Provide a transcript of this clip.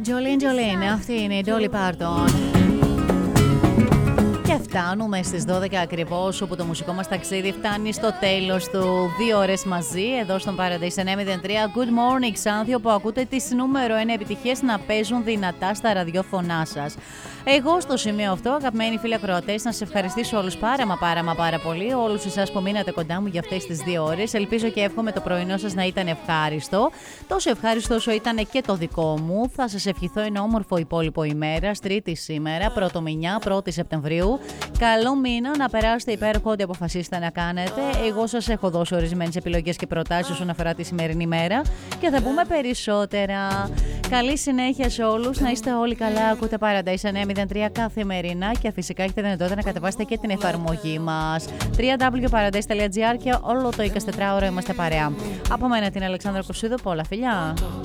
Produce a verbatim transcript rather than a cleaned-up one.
Jolene Jolene, αυτή είναι η Dolly Parton. Και φτάνουμε στις δώδεκα ακριβώς, όπου το μουσικό μας ταξίδι φτάνει στο τέλος του. Δύο ώρες μαζί, εδώ στον Paradise εννιά μηδέν τρία. Good morning, Ξάνθιο, που ακούτε τις νούμερο ένα επιτυχίες να παίζουν δυνατά στα ραδιόφωνά σας. Εγώ στο σημείο αυτό, αγαπημένοι φίλοι ακροατές, να σας ευχαριστήσω όλους πάρα μα πάρα μα πάρα πολύ. Όλους εσάς που μείνατε κοντά μου για αυτές τις δύο ώρες. Ελπίζω και εύχομαι το πρωινό σας να ήταν ευχάριστο. Τόσο ευχάριστο όσο ήταν και το δικό μου. Θα σας ευχηθώ ένα όμορφο υπόλοιπο ημέρα, Τρίτη σήμερα, Πρωτομηνιά, πρώτη Σεπτεμβρίου. Καλό μήνα, να περάσετε υπέροχο ό,τι αποφασίσετε να κάνετε. Εγώ σας έχω δώσει ορισμένες επιλογές και προτάσεις όσον αφορά τη σημερινή μέρα και θα πούμε περισσότερα. Καλή συνέχεια σε όλους, να είστε όλοι καλά. Ακούτε Paradise εννιά μηδέν τρία καθημερινά και φυσικά έχετε δυνατότητα να κατεβάσετε και την εφαρμογή μας double-u double-u double-u τελεία paradise τελεία gr και όλο το εικοσιτετράωρο είμαστε παρέα. Από μένα την Αλεξάνδρα Κουρσίδου, πολλά φιλιά.